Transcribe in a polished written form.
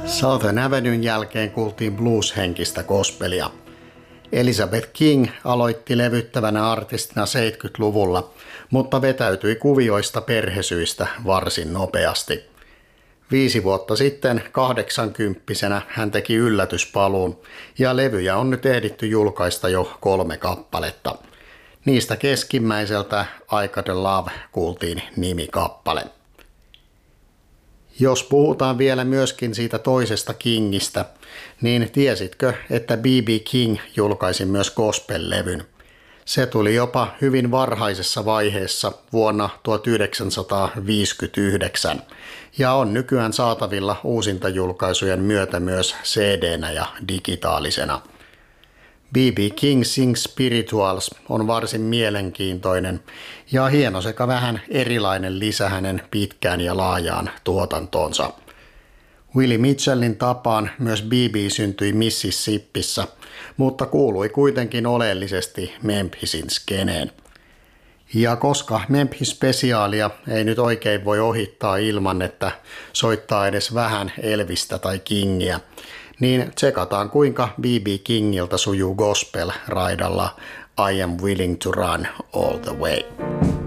Southern Avenuen jälkeen kuultiin blues-henkistä gospelia. Elizabeth King aloitti levyttävänä artistina 70-luvulla, mutta vetäytyi kuvioista perhesyistä varsin nopeasti. 5 vuotta sitten 80-vuotiaana hän teki yllätyspaluun ja levyjä on nyt ehditty julkaista jo 3 kappaletta. Niistä keskimmäiseltä I Got a Love kuultiin nimikappale. Jos puhutaan vielä myöskin siitä toisesta Kingistä, niin tiesitkö, että B.B. King julkaisi myös gospel-levyn? Se tuli jopa hyvin varhaisessa vaiheessa vuonna 1959 ja on nykyään saatavilla uusintajulkaisujen myötä myös CD-nä ja digitaalisena. B.B. King Sings Spirituals on varsin mielenkiintoinen ja hieno sekä vähän erilainen lisä hänen pitkään ja laajaan tuotantoonsa. Willie Mitchellin tapaan myös B.B. syntyi Mississippissä, mutta kuului kuitenkin oleellisesti Memphisin skeneen. Ja koska Memphis-spesiaalia ei nyt oikein voi ohittaa ilman, että soittaa edes vähän Elvistä tai Kingiä, niin tsekataan kuinka B.B. Kingiltä sujuu gospel raidalla I Am Willing to Run All the Way.